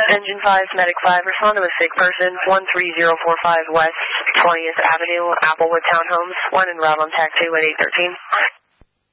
Engine 5, Medic 5, respond to a sick person, 13045 West 20th Avenue, Applewood Townhomes, 1 en route on TAC 2 at 813.